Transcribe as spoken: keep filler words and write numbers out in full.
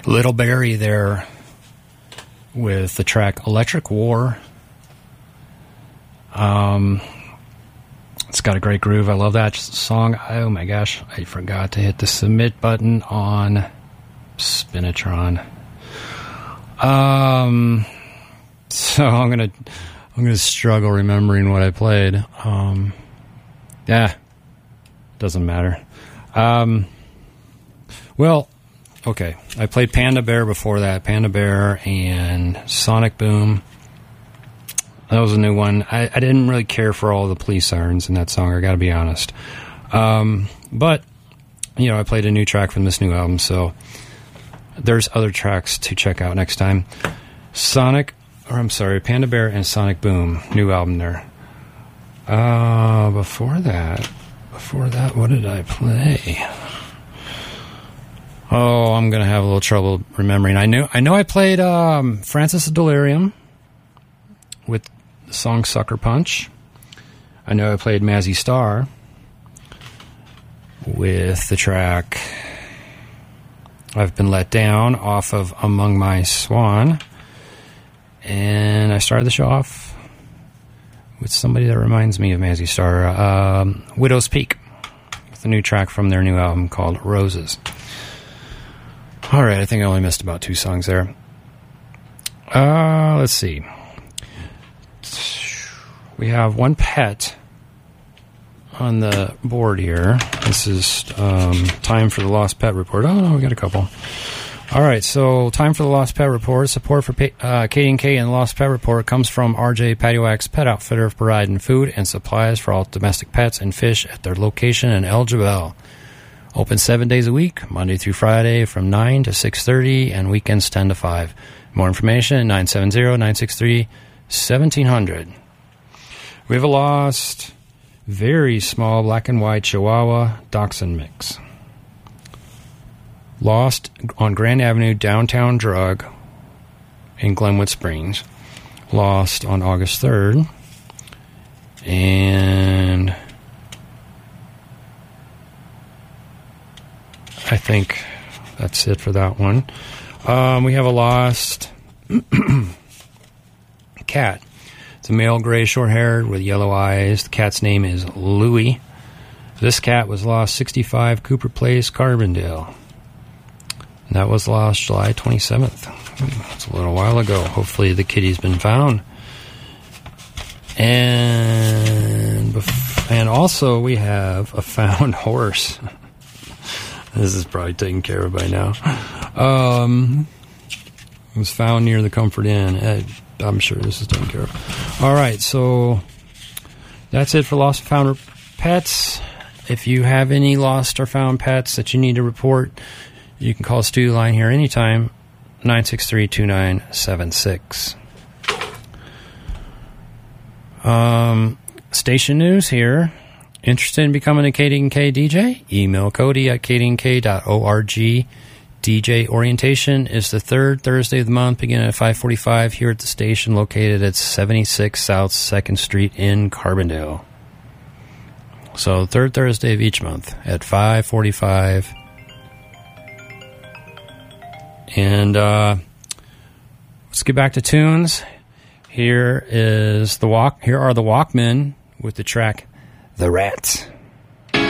Little Barry there with the track Electric War. Um, it's got a great groove. I love that song. Oh my gosh, I forgot to hit the submit button on Spinatron. Um, so I'm gonna I'm gonna struggle remembering what I played. Um, yeah, doesn't matter. Um, well, okay, I played Panda Bear before that. Panda Bear and Sonic Boom. That was a new one. I, I didn't really care for all the police sirens in that song, I gotta be honest. Um, but, you know, I played a new track from this new album, so there's other tracks to check out next time. Sonic, or I'm sorry, Panda Bear and Sonic Boom, new album there. Uh, before that, before that, what did I play? Oh, I'm gonna have a little trouble remembering. I knew, I know I played um, Francis of Delirium with the song Sucker Punch. I know I played Mazzy Star with the track I've Been Let Down off of Among My Swan. And I started the show off with somebody that reminds me of Mazzy Star, um, Widow's Peak, with a new track from their new album called Roses. Alright, I think I only missed about two songs there. Uh, let's see. We have one pet on the board here. This is um, time for the Lost Pet Report. Oh, no, we got a couple. All right, so time for the Lost Pet Report. Support for uh, Katie and K and the Lost Pet Report comes from R J Patio Wax Pet Outfitter, providing food and supplies for all domestic pets and fish at their location in El Jebel. Open seven days a week, Monday through Friday from nine to six thirty and weekends ten to five. More information, nine seven zero, nine six three, one seven zero zero. We have a lost, very small black and white Chihuahua Dachshund mix. Lost on Grand Avenue, downtown drug in Glenwood Springs. Lost on August third. And I think that's it for that one. Um, we have a lost cat. It's a male gray short-haired with yellow eyes. The cat's name is Louie. This cat was lost sixty-five Cooper Place, Carbondale. And that was lost July twenty-seventh. It's a little while ago. Hopefully the kitty's been found. And bef- and also we have a found horse. This is probably taken care of by now. Um, it was found near the Comfort Inn. I, I'm sure this is taken care of. All right, so that's it for Lost and Found Pets. If you have any lost or found pets that you need to report, you can call Stu line here anytime, nine six three, two nine seven six. Um, station news here. Interested in becoming a K D and K D J? Email Cody at k d n k dot org. D J orientation is the third Thursday of the month, beginning at five forty-five here at the station located at seventy-six South second Street in Carbondale. So third Thursday of each month at five forty-five. And uh, let's get back to tunes. Here is the walk. Here are the Walkmen with the track "The Rats."